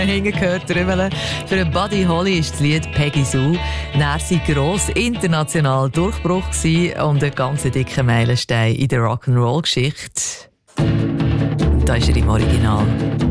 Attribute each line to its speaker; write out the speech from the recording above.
Speaker 1: Hingehört drüber. Für Buddy Holly ist das Lied Peggy Sue. Er war gross international Durchbruch und ein ganz dicker Meilenstein in der Rock'n'Roll-Geschichte. Da ist er im Original.